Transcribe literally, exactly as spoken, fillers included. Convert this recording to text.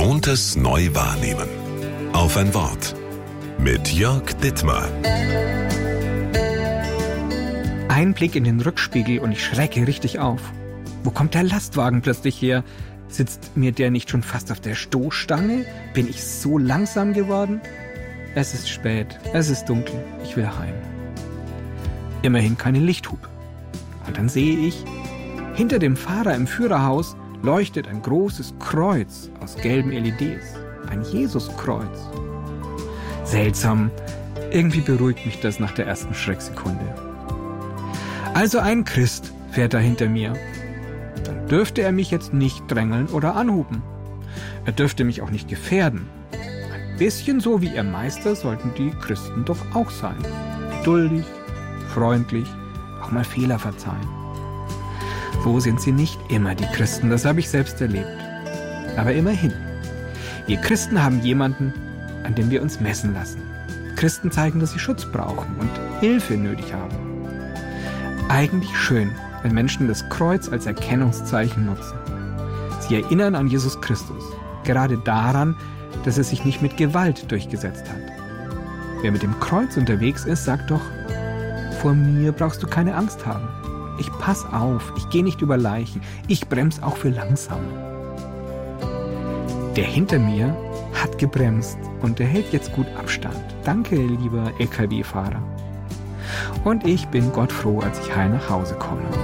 Gewohntes neu wahrnehmen. Auf ein Wort. Mit Jörg Dittmar. Ein Blick in den Rückspiegel und ich schrecke richtig auf. Wo kommt der Lastwagen plötzlich her? Sitzt mir der nicht schon fast auf der Stoßstange? Bin ich so langsam geworden? Es ist spät, es ist dunkel, ich will heim. Immerhin keine Lichthupe. Und dann sehe ich, hinter dem Fahrer im Führerhaus leuchtet ein großes Kreuz aus gelben L E Ds. Ein Jesuskreuz. Seltsam, irgendwie beruhigt mich das nach der ersten Schrecksekunde. Also ein Christ fährt da hinter mir. Dann dürfte er mich jetzt nicht drängeln oder anhupen. Er dürfte mich auch nicht gefährden. Ein bisschen so wie ihr Meister sollten die Christen doch auch sein. Geduldig, freundlich, auch mal Fehler verzeihen. So sind sie nicht immer, die Christen, das habe ich selbst erlebt. Aber immerhin, wir Christen haben jemanden, an dem wir uns messen lassen. Christen zeigen, dass sie Schutz brauchen und Hilfe nötig haben. Eigentlich schön, wenn Menschen das Kreuz als Erkennungszeichen nutzen. Sie erinnern an Jesus Christus, gerade daran, dass er sich nicht mit Gewalt durchgesetzt hat. Wer mit dem Kreuz unterwegs ist, sagt doch, vor mir brauchst du keine Angst haben. Ich pass auf, ich gehe nicht über Leichen, ich bremse auch für langsam. Der hinter mir hat gebremst und er hält jetzt gut Abstand. Danke, lieber L K W-Fahrer. Und ich bin Gott froh, als ich heil nach Hause komme.